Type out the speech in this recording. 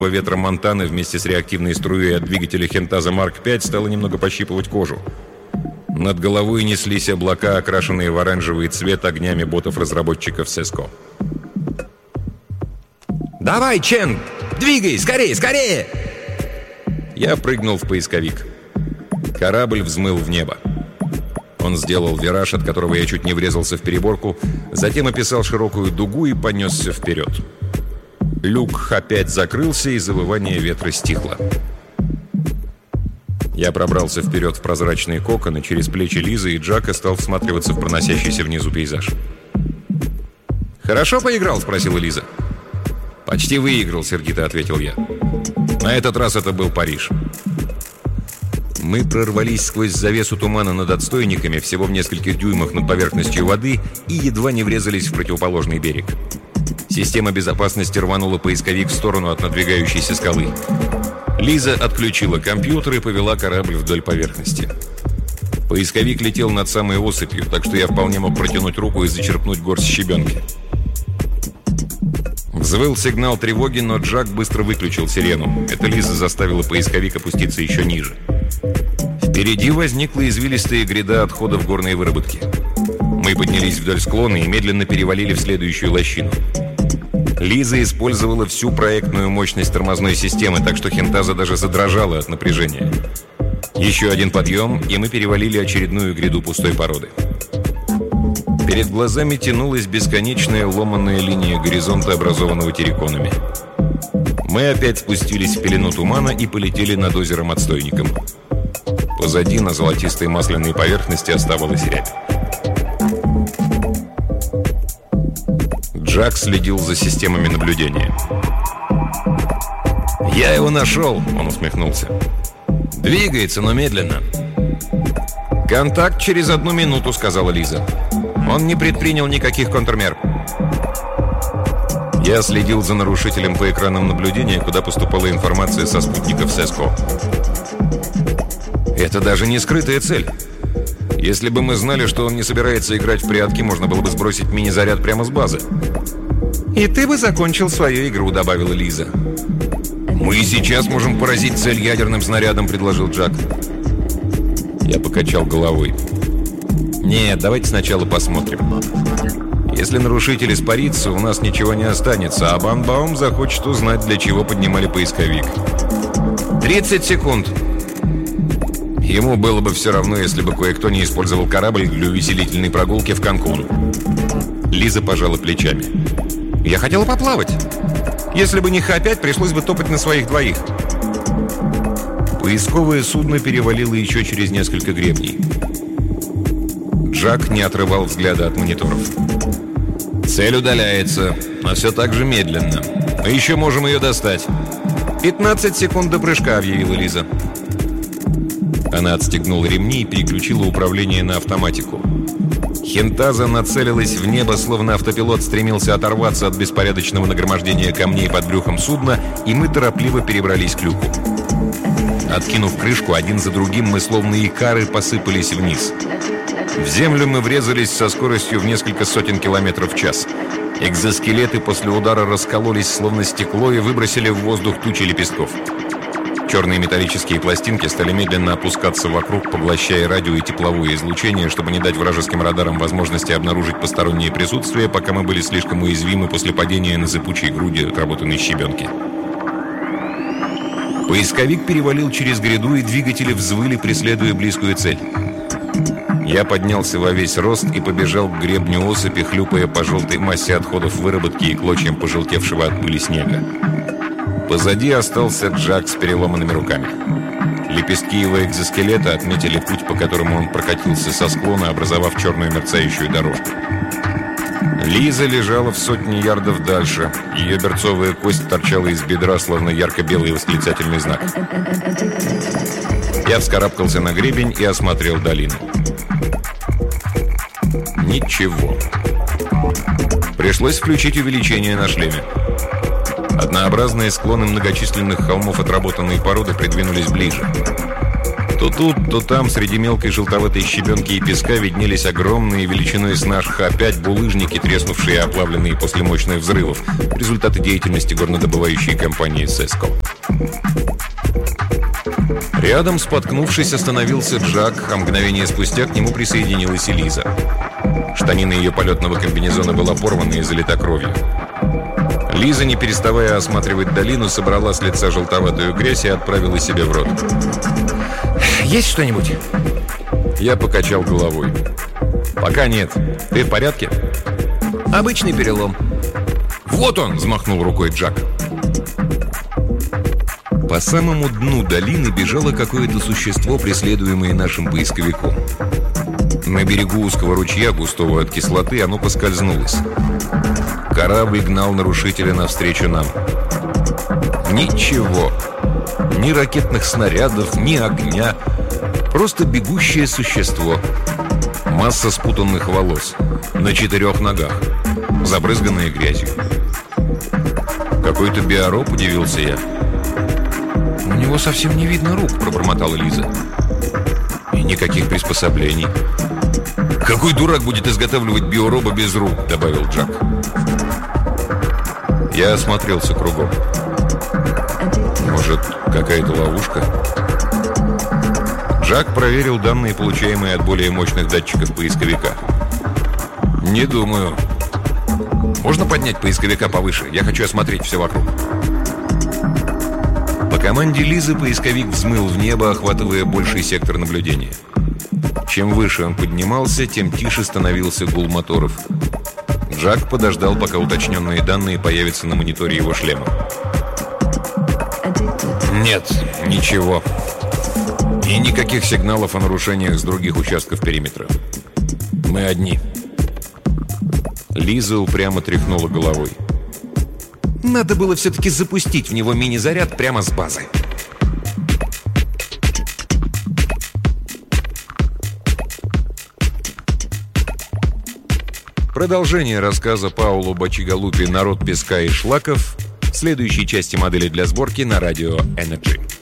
ветра Монтаны вместе с реактивной струей от двигателя Хентаза Марк-5 стало немного пощипывать кожу. Над головой неслись облака, окрашенные в оранжевый цвет огнями ботов-разработчиков Сеско. «Давай, Чен! Двигай! Скорее, скорее!» Я прыгнул в поисковик. Корабль взмыл в небо. Он сделал вираж, от которого я чуть не врезался в переборку, затем описал широкую дугу и понесся вперед. Люк опять закрылся, и завывание ветра стихло. Я пробрался вперед в прозрачный кокон, и через плечи Лизы и Джака стал всматриваться в проносящийся внизу пейзаж. «Хорошо поиграл?» — спросила Лиза. «Почти выиграл», — сердито ответил я. «На этот раз это был Париж». Мы прорвались сквозь завесу тумана над отстойниками, всего в нескольких дюймах над поверхностью воды, и едва не врезались в противоположный берег. Система безопасности рванула поисковик в сторону от надвигающейся скалы. Лиза отключила компьютер и повела корабль вдоль поверхности. Поисковик летел над самой осыпью, так что я вполне мог протянуть руку и зачерпнуть горсть щебенки. Взвыл сигнал тревоги, но Джак быстро выключил сирену. Это Лиза заставила поисковик опуститься еще ниже. Впереди возникла извилистая гряда отходов горной выработки. Мы поднялись вдоль склона и медленно перевалили в следующую лощину. Лиза использовала всю проектную мощность тормозной системы, так что Хентаза даже задрожала от напряжения. Еще один подъем, и мы перевалили очередную гряду пустой породы. Перед глазами тянулась бесконечная ломаная линия горизонта, образованного терриконами. Мы опять спустились в пелену тумана и полетели над озером-отстойником. Позади на золотистой масляной поверхности оставалась рябь. Джак следил за системами наблюдения. «Я его нашел!» — он усмехнулся. «Двигается, но медленно». «Контакт через 1 минуту», — сказала Лиза. «Он не предпринял никаких контрмер». Я следил за нарушителем по экранам наблюдения, куда поступала информация со спутников Сеско. Это даже не скрытая цель. Если бы мы знали, что он не собирается играть в прятки, можно было бы сбросить мини-заряд прямо с базы. «И ты бы закончил свою игру», — добавила Лиза. «Мы и сейчас можем поразить цель ядерным снарядом», — предложил Джак. Я покачал головой. «Нет, давайте сначала посмотрим. Если нарушитель испарится, у нас ничего не останется, а Банбаум захочет узнать, для чего поднимали поисковик». 30 секунд. Ему было бы все равно, если бы кое-кто не использовал корабль для увеселительной прогулки в Канкун. Лиза пожала плечами. «Я хотела поплавать. Если бы не опять, пришлось бы топать на своих двоих». Поисковое судно перевалило еще через несколько гребней. Джак не отрывал взгляда от мониторов. «Цель удаляется, но все так же медленно. Мы еще можем ее достать». 15 секунд до прыжка», — объявила Лиза. Она отстегнула ремни и переключила управление на автоматику. Хентаза нацелилась в небо, словно автопилот стремился оторваться от беспорядочного нагромождения камней под брюхом судна, и мы торопливо перебрались к люку. Откинув крышку, один за другим мы, словно икары, посыпались вниз. В землю мы врезались со скоростью в несколько сотен километров в час. Экзоскелеты после удара раскололись, словно стекло, и выбросили в воздух тучи лепестков. Черные металлические пластинки стали медленно опускаться вокруг, поглощая радио и тепловое излучение, чтобы не дать вражеским радарам возможности обнаружить постороннее присутствие, пока мы были слишком уязвимы после падения на зыбучей груди отработанной щебенки. Поисковик перевалил через гряду, и двигатели взвыли, преследуя близкую цель. Я поднялся во весь рост и побежал к гребню осыпи, хлюпая по желтой массе отходов выработки и клочьям пожелтевшего от пыли снега. Позади остался Джак с переломанными руками. Лепестки его экзоскелета отметили путь, по которому он прокатился со склона, образовав черную мерцающую дорожку. Лиза лежала в сотне ярдов дальше. Ее берцовая кость торчала из бедра, словно ярко-белый восклицательный знак. Я вскарабкался на гребень и осмотрел долину. Ничего. Пришлось включить увеличение на шлеме. Однообразные склоны многочисленных холмов отработанной породы придвинулись ближе. То тут, то там среди мелкой желтоватой щебенки и песка виднелись огромные величиной с наш Х-5 булыжники, треснувшие и оплавленные после мощных взрывов. Результаты деятельности горнодобывающей компании «Сеско». Рядом, споткнувшись, остановился Джак, а мгновение спустя к нему присоединилась и Лиза. Штанина ее полетного комбинезона была порвана и залита кровью. Лиза, не переставая осматривать долину, собрала с лица желтоватую грязь и отправила себе в рот. Есть что-нибудь? Я покачал головой. Пока нет. Ты в порядке? Обычный перелом. Вот он, взмахнул рукой Джак. По самому дну долины бежало какое-то существо, преследуемое нашим поисковиком. На берегу узкого ручья, густого от кислоты, оно поскользнулось. Корабль гнал нарушителя навстречу нам. Ничего. Ни ракетных снарядов, ни огня. Просто бегущее существо. Масса спутанных волос. На 4 ногах. Забрызганные грязью. Какой-то биороб, удивился я. У него совсем не видно рук, пробормотала Лиза. И никаких приспособлений. Какой дурак будет изготавливать биороба без рук, добавил Джак. Я осмотрелся кругом. Может, какая-то ловушка? Джак проверил данные, получаемые от более мощных датчиков поисковика. Не думаю. Можно поднять поисковика повыше? Я хочу осмотреть все вокруг. По команде Лизы поисковик взмыл в небо, охватывая больший сектор наблюдения. Чем выше он поднимался, тем тише становился гул моторов. Джак подождал, пока уточненные данные появятся на мониторе его шлема. Нет, ничего. И никаких сигналов о нарушениях с других участков периметра. Мы одни. Лиза упрямо тряхнула головой. Надо было все-таки запустить в него мини-заряд прямо с базы. Продолжение рассказа Пауло Бачигалупи «Народ песка и шлаков» в следующей части модели для сборки на радио Energy.